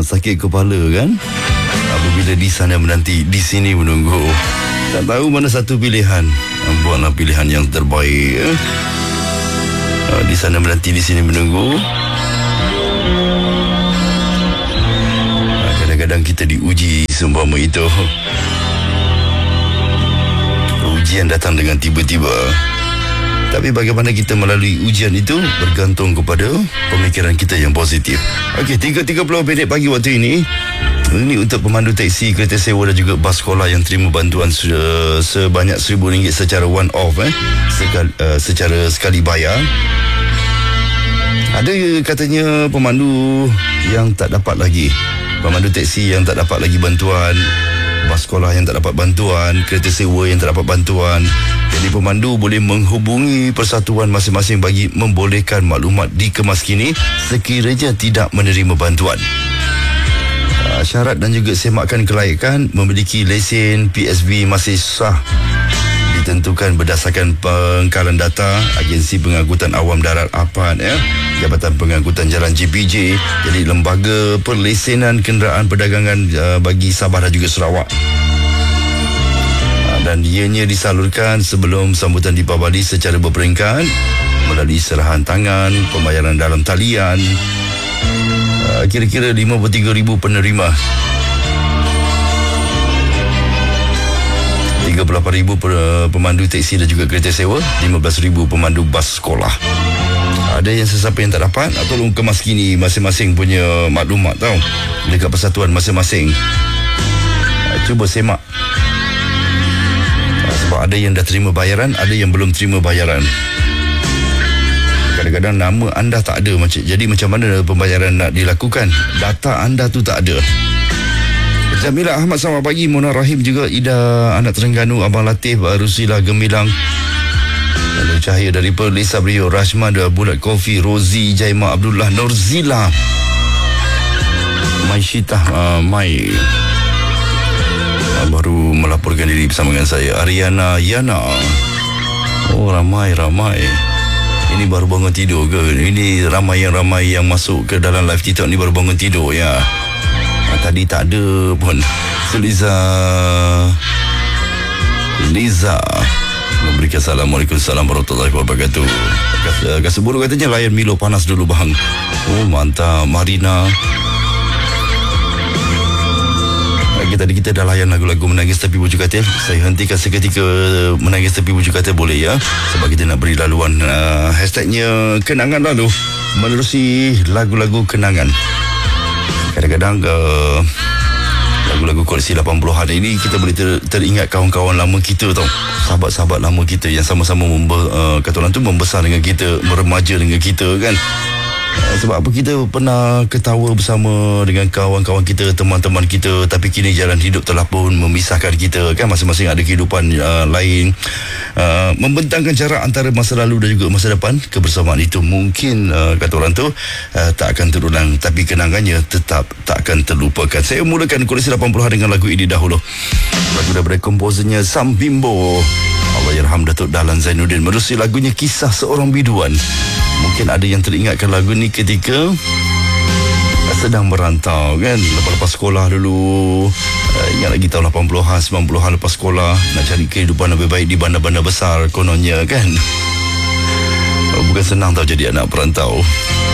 sakit kepala kan, apabila di sana menanti, di sini menunggu. Tak tahu mana satu pilihan. Buatlah pilihan yang terbaik. Di sana menanti, di sini menunggu. Kadang-kadang kita diuji seumpama itu. Ujian datang dengan tiba-tiba. Tapi bagaimana kita melalui ujian itu bergantung kepada pemikiran kita yang positif. Okey, 3.30 pagi waktu ini. Ini untuk pemandu teksi, kereta sewa dan juga bas sekolah yang terima bantuan sebanyak RM1,000 secara one off, secara sekali bayar. Ada katanya pemandu yang tak dapat lagi, pemandu teksi yang tak dapat lagi bantuan, bas sekolah yang tak dapat bantuan, kereta sewa yang tak dapat bantuan. Jadi pemandu boleh menghubungi persatuan masing-masing bagi membolehkan maklumat dikemas kini sekiranya tidak menerima bantuan. Syarat dan juga semakan kelayakan memiliki lesen PSB masih sah ditentukan berdasarkan pengkalan data Agensi Pengangkutan Awam Darat APAD, Jabatan Pengangkutan Jalan JPJ. Jadi lembaga perlesenan kenderaan perdagangan bagi Sabah dan juga Sarawak. Dan ianya disalurkan sebelum sambutan Deepavali secara berperingkat melalui serahan tangan, pembayaran dalam talian. Kira-kira 53,000 penerima, 38,000 pemandu teksi dan juga kereta sewa, 15,000 pemandu bas sekolah. Ada yang sesiapa yang tak dapat, tolong kemas kini masing-masing punya maklumat tau dekat persatuan masing-masing. Cuba semak. Sebab ada yang dah terima bayaran, ada yang belum terima bayaran. Kadang-kadang nama anda tak ada, jadi macam mana pembayaran nak dilakukan? Data anda tu tak ada. Jamila Ahmad, selamat pagi. Mona Rahim juga, Ida anak Terengganu, Abang Latif, Rusila Gemilang, Lalu Cahaya dari Perth, Lisa Brio, Rashman, Bulat Kofi, Rozi, Jaima Abdullah, Norzila, Mai Syitah, Mai baru melaporkan diri bersama dengan saya, Ariana Yana. Oh, ramai. Ini baru bangun tidur ke? Ini ramai yang masuk ke dalam live TikTok ni baru bangun tidur ya. Tadi tak ada pun. Liza memberikan Assalamualaikum warahmatullahi wabarakatuh. Kaseburu katanya layan Milo panas dulu bang. Oh mantap. Marina. Tadi kita dah layan lagu-lagu Menangis Tepi Bujur Katil. Saya hentikan seketika Menangis Tepi Bujur Katil boleh ya, sebab kita nak beri laluan hashtagnya kenangan lalu, menerusi lagu-lagu kenangan. Kadang-kadang lagu-lagu koleksi 80-an ini kita boleh teringat kawan-kawan lama kita tau, sahabat-sahabat lama kita yang sama-sama kata orang tu membesar dengan kita, meremaja dengan kita kan. Sebab apa kita pernah ketawa bersama dengan kawan-kawan kita, teman-teman kita, tapi kini jalan hidup telah pun memisahkan kita kan. Masing-masing ada kehidupan lain. Membentangkan jarak antara masa lalu dan juga masa depan. Kebersamaan itu mungkin kata orang tu tak akan terulang, tapi kenangannya tetap tak akan terlupakan. Saya mulakan koleksi 80-an dengan lagu ini dahulu. Lagu daripada komposernya Sam Bimbo, Allahyarham Datuk Dahlan Zainuddin, menerusi lagunya Kisah Seorang Biduan. Mungkin ada yang teringatkan lagu ni ketika sedang merantau kan, lepas sekolah dulu. Ingat lagi tahun 80-an, 90-an lepas sekolah, nak cari kehidupan lebih baik di bandar-bandar besar kononnya kan. Bukan senang tau jadi anak perantau.